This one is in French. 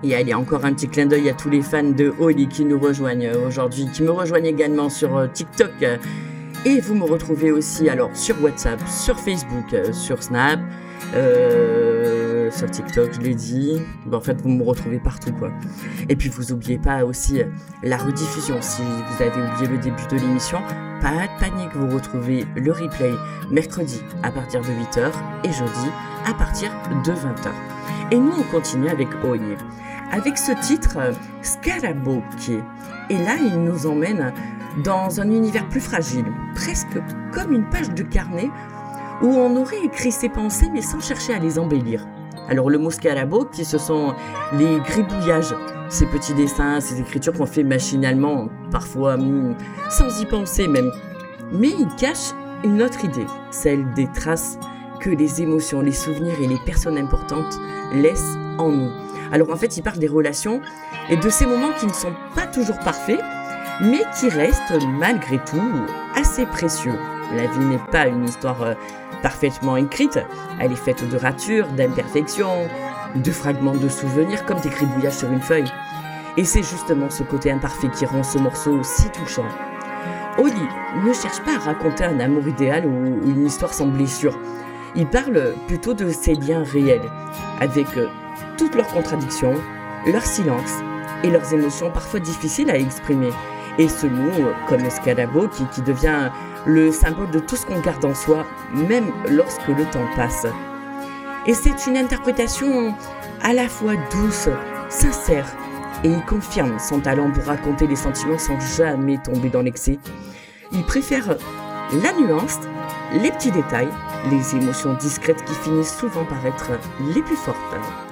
Et allez, encore un petit clin d'œil à tous les fans de Oli qui nous rejoignent aujourd'hui, qui me rejoignent également sur TikTok. Et vous me retrouvez aussi alors sur WhatsApp, sur Facebook, sur Snap, sur TikTok, je l'ai dit. En fait, vous me retrouvez partout, quoi. Et puis, vous n'oubliez pas aussi la rediffusion. Si vous avez oublié le début de l'émission, pas de panique, vous retrouvez le replay mercredi à partir de 8h et jeudi à partir de 20h. Et nous, on continue avec Oli, avec ce titre Scarabocchi. Et là, il nous emmène dans un univers plus fragile, presque comme une page de carnet où on aurait écrit ses pensées mais sans chercher à les embellir. Alors le mot Scarabocchi, ce sont les gribouillages, ces petits dessins, ces écritures qu'on fait machinalement, parfois sans y penser même. Mais ils cachent une autre idée, celle des traces que les émotions, les souvenirs et les personnes importantes laissent en nous. Alors en fait, il parle des relations et de ces moments qui ne sont pas toujours parfaits, mais qui restent malgré tout assez précieux. La vie n'est pas une histoire parfaitement écrite, elle est faite de ratures, d'imperfections, de fragments de souvenirs comme des gribouillages sur une feuille. Et c'est justement ce côté imparfait qui rend ce morceau si touchant. Oli ne cherche pas à raconter un amour idéal ou une histoire sans blessure. Il parle plutôt de ses liens réels, avec toutes leurs contradictions, leurs silences et leurs émotions parfois difficiles à exprimer. Et ce mot, comme Scarabocchi, qui devient le symbole de tout ce qu'on garde en soi, même lorsque le temps passe. Et c'est une interprétation à la fois douce, sincère, et il confirme son talent pour raconter les sentiments sans jamais tomber dans l'excès. Il préfère la nuance, les petits détails, les émotions discrètes qui finissent souvent par être les plus fortes.